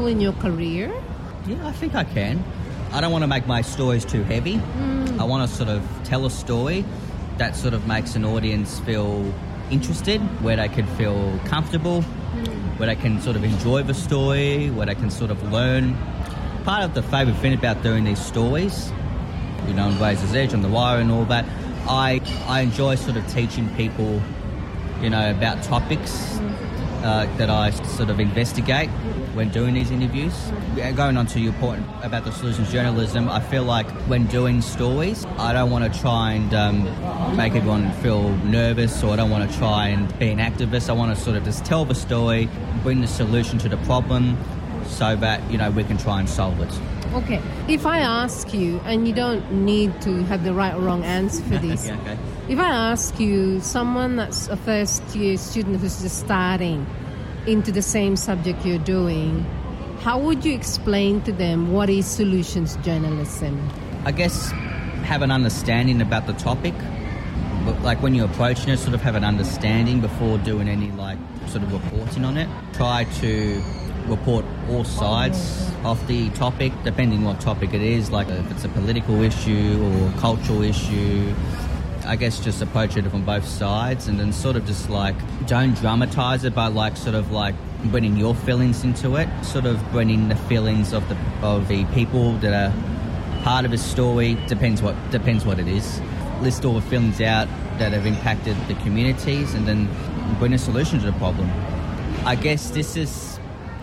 in your career? Yeah, I think I can. I don't want to make my stories too heavy. I want to sort of tell a story that sort of makes an audience feel interested, where they can feel comfortable, where they can sort of enjoy the story, where they can sort of learn. Part of the favourite thing about doing these stories, you know, on Razor's Edge, on The Wire and all that, I enjoy sort of teaching people, you know, about topics that I sort of investigate when doing these interviews. Going on to your point about the solutions journalism, I feel like when doing stories, I don't want to try and make everyone feel nervous, or I don't want to try and be an activist. I want to sort of just tell the story, bring the solution to the problem so that, you know, we can try and solve it. Okay. If I ask you, and you don't need to have the right or wrong answer for this. Yeah, okay. If I ask you, someone that's a first-year student who's just starting into the same subject you're doing, how would you explain to them what is solutions journalism? I guess have an understanding about the topic. Like when you're approaching it, sort of have an understanding before doing any like sort of reporting on it. Try to report all sides of the topic, depending what topic it is, like if it's a political issue or cultural issue. I guess just approach it from both sides, and then sort of just like don't dramatise it, but like sort of like bringing your feelings into it, sort of bringing the feelings of the people that are part of a story. Depends what it is. List all the feelings out that have impacted the communities, and then bring a solution to the problem. I guess this is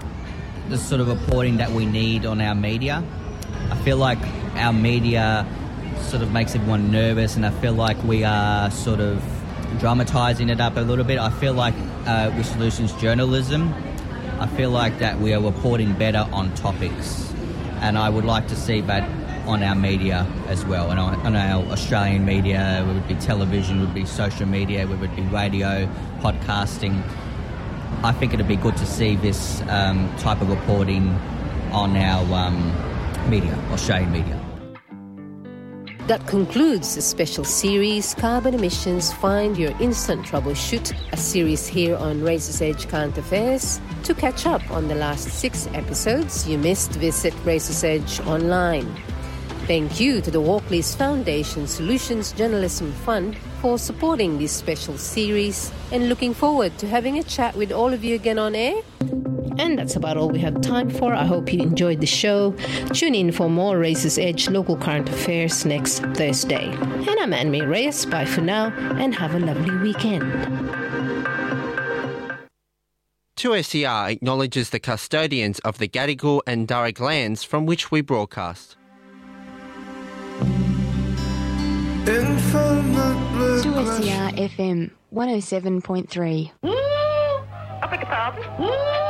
the sort of reporting that we need on our media. I feel like our media sort of makes everyone nervous, and I feel like we are sort of dramatising it up a little bit. I feel like with solutions journalism, I feel like that we are reporting better on topics, and I would like to see that on our media as well, and on our Australian media, whether it be television, would be social media, whether it be radio, podcasting. I think it'd be good to see this type of reporting on our media, Australian media. That concludes the special series, Carbon Emissions Find Your Instant Troubleshoot, a series here on Razor's Edge Current Affairs. To catch up on the last 6 episodes you missed, visit Razor's Edge online. Thank you to the Walkleys Foundation Solutions Journalism Fund for supporting this special series, and looking forward to having a chat with all of you again on air. And that's about all we have time for. I hope you enjoyed the show. Tune in for more Razor's Edge local current affairs next Thursday. And I'm Anne-May Reyes. Bye for now, and have a lovely weekend. 2SER acknowledges the custodians of the Gadigal and Darug lands from which we broadcast. 2SER FM 107.3. I beg your pardon?